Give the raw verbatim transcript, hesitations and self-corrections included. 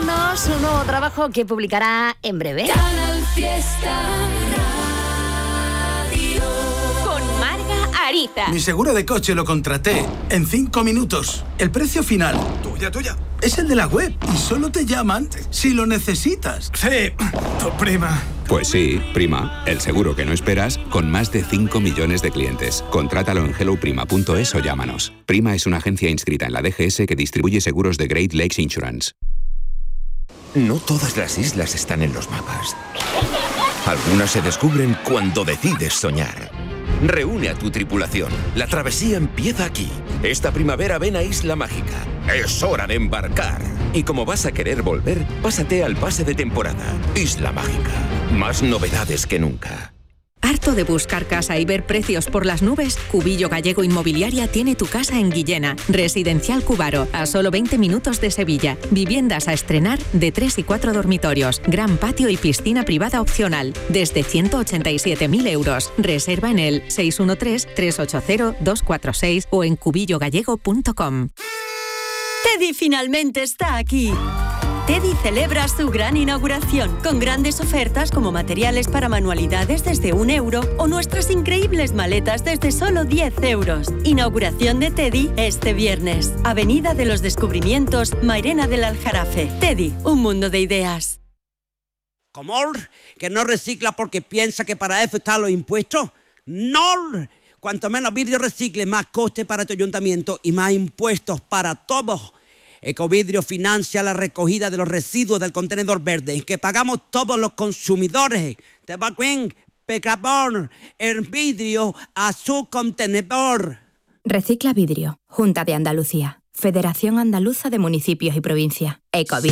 contarnos un nuevo trabajo que publicará en breve. Canal Fiesta Radio. Con Marga Ariza. Mi seguro de coche lo contraté en cinco minutos. El precio final, tuya, tuya, es el de la web y solo te llaman si lo necesitas. Sí, tu prima. Pues sí, Prima, el seguro que no esperas, con más de cinco millones de clientes. Contrátalo en hello prima punto es o llámanos. Prima es una agencia inscrita en la D G S que distribuye seguros de Great Lakes Insurance. No todas las islas están en los mapas. Algunas se descubren cuando decides soñar. Reúne a tu tripulación. La travesía empieza aquí. Esta primavera ven a Isla Mágica. Es hora de embarcar. Y como vas a querer volver, pásate al pase de temporada. Isla Mágica. Más novedades que nunca. ¿Harto de buscar casa y ver precios por las nubes? Cubillo Gallego Inmobiliaria tiene tu casa en Guillena. Residencial Cubaro, a solo veinte minutos de Sevilla. Viviendas a estrenar de tres y cuatro dormitorios. Gran patio y piscina privada opcional. Desde ciento ochenta y siete mil euros. Reserva en el seis uno tres, tres ocho cero, dos cuatro seis o en cubillo gallego punto com. Teddy finalmente está aquí. Teddy celebra su gran inauguración con grandes ofertas como materiales para manualidades desde un euro o nuestras increíbles maletas desde solo diez euros. Inauguración de Teddy este viernes. Avenida de los Descubrimientos, Mairena del Aljarafe. Teddy, un mundo de ideas. ¿Cómo? ¿Que no recicla porque piensa que para eso están los impuestos? ¡No! Cuanto menos vidrio recicle, más coste para tu ayuntamiento y más impuestos para todos. Ecovidrio financia la recogida de los residuos del contenedor verde que pagamos todos los consumidores. Te va bien, pecador, el vidrio a su contenedor. Recicla Vidrio, Junta de Andalucía, Federación Andaluza de Municipios y Provincias. Ecovidrio.